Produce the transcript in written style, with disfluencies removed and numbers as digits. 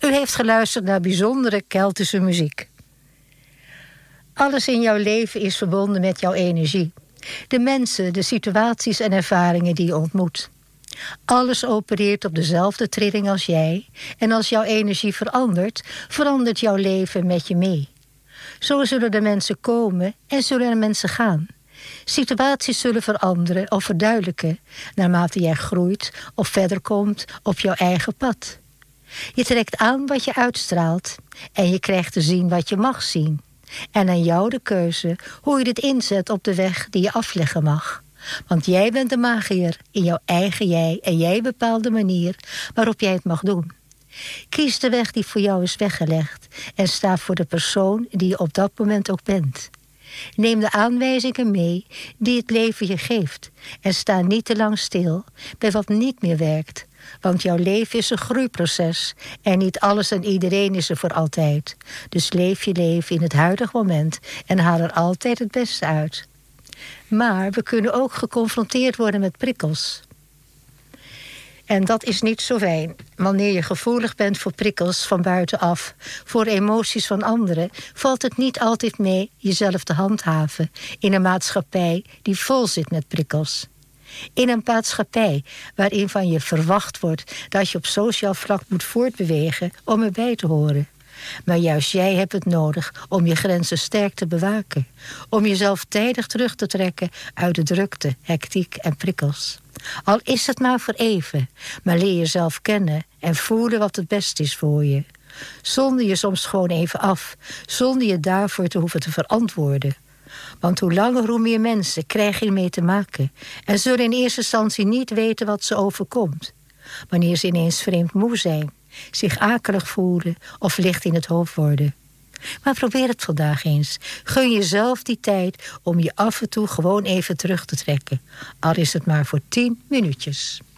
U heeft geluisterd naar bijzondere Keltische muziek. Alles in jouw leven is verbonden met jouw energie. De mensen, de situaties en ervaringen die je ontmoet. Alles opereert op dezelfde trilling als jij. En als jouw energie verandert, verandert jouw leven met je mee. Zo zullen de mensen komen en zullen er mensen gaan. Situaties zullen veranderen of verduidelijken naarmate jij groeit of verder komt op jouw eigen pad. Je trekt aan wat je uitstraalt en je krijgt te zien wat je mag zien. En aan jou de keuze hoe je dit inzet op de weg die je afleggen mag. Want jij bent de magier in jouw eigen jij en jij bepaalt de manier waarop jij het mag doen. Kies de weg die voor jou is weggelegd en sta voor de persoon die je op dat moment ook bent. Neem de aanwijzingen mee die het leven je geeft en sta niet te lang stil bij wat niet meer werkt. Want jouw leven is een groeiproces en niet alles en iedereen is er voor altijd. Dus leef je leven in het huidige moment en haal er altijd het beste uit. Maar we kunnen ook geconfronteerd worden met prikkels. En dat is niet zo fijn. Wanneer je gevoelig bent voor prikkels van buitenaf, voor emoties van anderen, valt het niet altijd mee jezelf te handhaven in een maatschappij die vol zit met prikkels. In een maatschappij waarin van je verwacht wordt dat je op sociaal vlak moet voortbewegen om erbij te horen. Maar juist jij hebt het nodig om je grenzen sterk te bewaken. Om jezelf tijdig terug te trekken uit de drukte, hectiek en prikkels. Al is het maar voor even, maar leer jezelf kennen en voelen wat het beste is voor je. Zonder je soms gewoon even af, zonder je daarvoor te hoeven te verantwoorden. Want hoe langer hoe meer mensen krijgen hiermee te maken en zullen in eerste instantie niet weten wat ze overkomt. Wanneer ze ineens vreemd moe zijn, zich akelig voelen of licht in het hoofd worden. Maar probeer het vandaag eens. Gun jezelf die tijd om je af en toe gewoon even terug te trekken. Al is het maar voor 10 minuutjes.